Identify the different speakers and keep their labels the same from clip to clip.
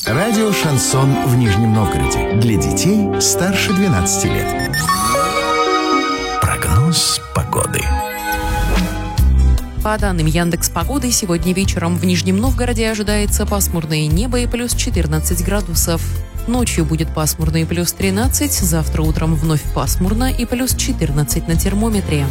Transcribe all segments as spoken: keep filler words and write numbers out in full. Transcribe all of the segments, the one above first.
Speaker 1: Радио «Шансон» в Нижнем Новгороде. Для детей старше двенадцати лет. Прогноз погоды.
Speaker 2: По данным Яндекс.Погоды, сегодня вечером в Нижнем Новгороде ожидается пасмурное небо и плюс четырнадцать градусов. Ночью будет пасмурно и плюс тринадцать, завтра утром вновь пасмурно и плюс четырнадцать на термометре.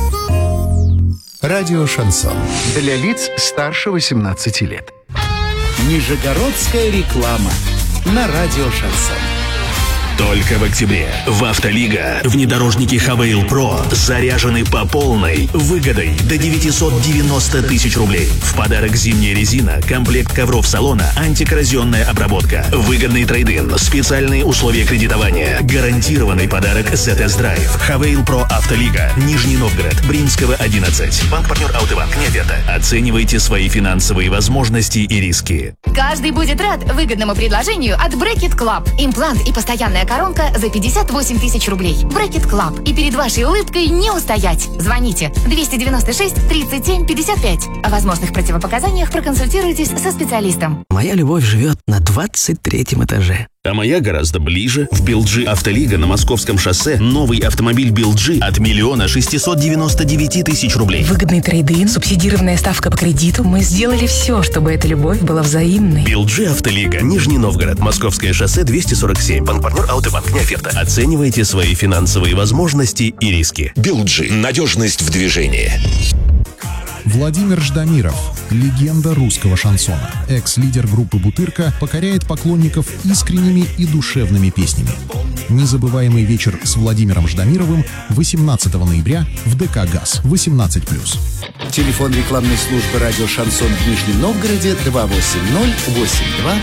Speaker 1: Радио «Шансон» для лиц старше восемнадцати лет.
Speaker 3: Нижегородская реклама на радио «Шансон».
Speaker 4: Только в октябре в «Автолига» внедорожники Хавейл Про заряжены по полной выгодой до девятьсот девяносто тысяч рублей. В подарок зимняя резина, комплект ковров салона, антикоррозионная обработка, выгодный трейд-ин, специальные условия кредитования, гарантированный подарок за тест-драйв. Хавейл Про «Автолига», Нижний Новгород, Бринского, одиннадцать. Банк-партнер Аутобанк, не оферта. Оценивайте свои финансовые возможности и риски.
Speaker 5: Каждый будет рад выгодному предложению от Bracket Club. Имплант и постоянная коронка за пятьдесят восемь тысяч рублей. Bracket Club. И перед вашей улыбкой не устоять. Звоните двести девяносто шесть тридцать семь пятьдесят пять. О возможных противопоказаниях проконсультируйтесь со специалистом.
Speaker 6: Моя любовь живет на двадцать третьем этаже.
Speaker 4: А моя гораздо ближе. В Билджи Автолига на Московском шоссе новый автомобиль Билджи от миллиона шестисот девяноста девяти тысяч рублей.
Speaker 7: Выгодный трейд-ин, субсидированная ставка по кредиту. Мы сделали все, чтобы эта любовь была взаимной.
Speaker 4: Билджи Автолига, Нижний Новгород, Московское шоссе двести сорок семь. Банк-партнер Аутобанк, не оферта. Оценивайте свои финансовые возможности и риски.
Speaker 8: Билджи. Надежность в движении.
Speaker 9: Владимир Ждамиров, легенда русского шансона, экс-лидер группы «Бутырка», покоряет поклонников искренними и душевными песнями. Незабываемый вечер с Владимиром Ждамировым восемнадцатого ноября в ДК «ГАЗ» восемнадцать плюс.
Speaker 3: Телефон рекламной службы радио «Шансон» в Нижнем Новгороде два восемь ноль восемь два